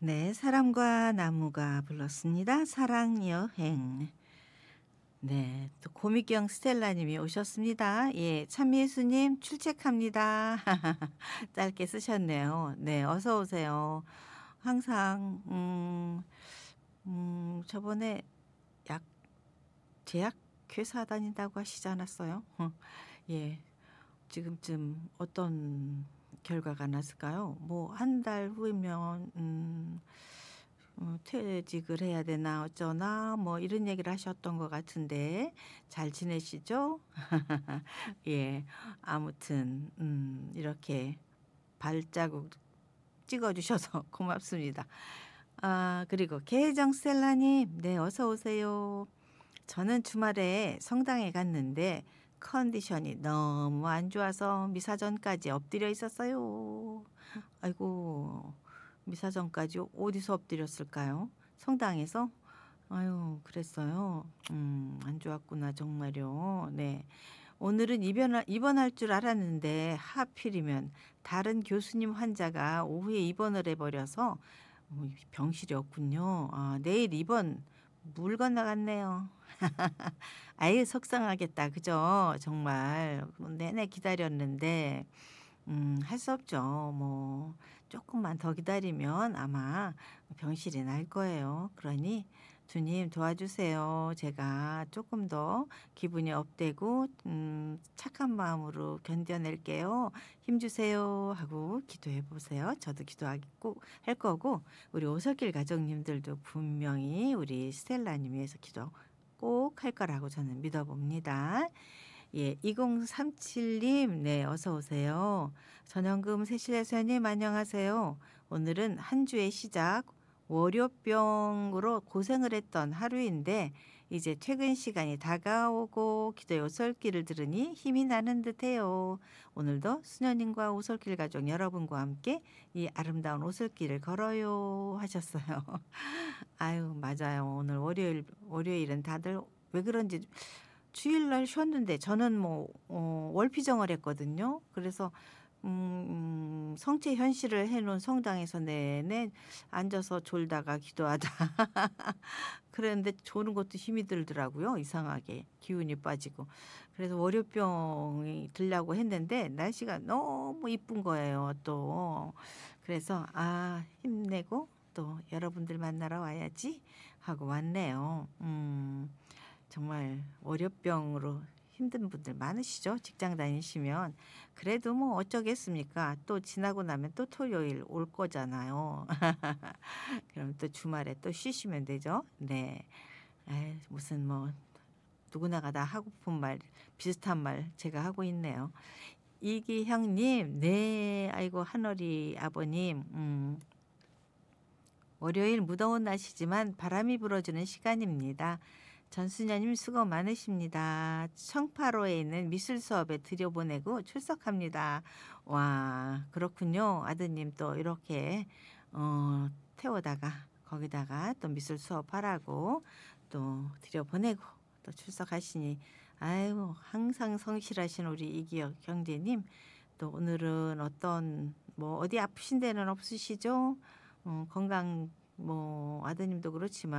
네, 사람과 나무가 불렀습니다. 사랑 여행. 네, 또 고미경 스텔라님이 오셨습니다. 예, 참미예수님 출첵합니다. 짧게 쓰셨네요. 네, 어서 오세요. 항상 저번에 약 제약 회사 다닌다고 하시지 않았어요? 예, 지금쯤 어떤 결과가 났을까요? 뭐 한 달 후이면 퇴직을 해야 되나 어쩌나 뭐 이런 얘기를 하셨던 것 같은데 잘 지내시죠? 예. 아무튼 이렇게 발자국 찍어 주셔서 고맙습니다. 아, 그리고 계정 스텔라 님, 네, 어서 오세요. 저는 주말에 성당에 갔는데 컨디션이 너무 안 좋아서 미사전까지 엎드려 있었어요. 아이고, 미사전까지 어디서 엎드렸을까요? 성당에서? 아유, 그랬어요. 안 좋았구나, 정말요. 네. 오늘은 입원할 줄 알았는데 하필이면 다른 교수님 환자가 오후에 입원을 해버려서 병실이 없군요. 아, 내일 입원 물 건너갔네요. 아유, 속상하겠다. 그죠? 정말 내내 기다렸는데 할 수 없죠. 뭐 조금만 더 기다리면 아마 병실이 날 거예요. 그러니 주님 도와주세요. 제가 조금 더 기분이 업되고 착한 마음으로 견뎌낼게요. 힘 주세요 하고 기도해 보세요. 저도 기도하고 할 거고 우리 오솔길 가족님들도 분명히 우리 스텔라 님 위해서 기도 꼭 할 거라고 저는 믿어 봅니다. 예, 2037 님, 네, 어서 오세요. 전현금 세실야수님 안녕하세요. 오늘은 한 주의 시작, 월요병으로 고생을 했던 하루인데 이제 퇴근 시간이 다가오고 기도의 오솔길을 들으니 힘이 나는 듯해요. 오늘도 수녀님과 오솔길 가족 여러분과 함께 이 아름다운 오솔길을 걸어요 하셨어요. 아유, 맞아요. 오늘 월요일은 다들 왜 그런지 주일날 쉬었는데 저는 뭐 월피정을 했거든요. 그래서 성체 현실을 해 놓은 성당에서 내내 앉아서 졸다가 기도하다 그랬는데 조는 것도 힘이 들더라고요, 이상하게. 기운이 빠지고. 그래서 월요병이 들려고 했는데 날씨가 너무 이쁜 거예요, 또. 그래서 '아, 힘내고 또 여러분들 만나러 와야지.' 하고 왔네요. 정말 월요병으로 힘든 분들 많으시죠? 직장 다니시면. 그래도 뭐 어쩌겠습니까? 또 지나고 나면 또 토요일 올 거잖아요. 그럼 또 주말에 또 쉬시면 되죠. 네. 에이, 무슨 뭐 누구나가 다 하고픈 말 비슷한 말 제가 하고 있네요. 이기형 님, 네. 아이고, 하늘이 아버님. 월요일 무더운 날씨지만 바람이 불어주는 시간입니다. 전수녀님 수고 많으십니다. 청파로에 있는 미술 수업에 들여보내고 출석합니다. 와, 그렇군요. 아드님 또 이렇게 태워다가 거기다가 또 미술 수업하라고 또 들여보내고 또 출석하시니 아이고, 항상 성실하신 우리 이기혁 형제님, 또 오늘은 어떤 뭐 어디 아프신 데는 없으시죠? 건강 뭐 아드님도 그렇지만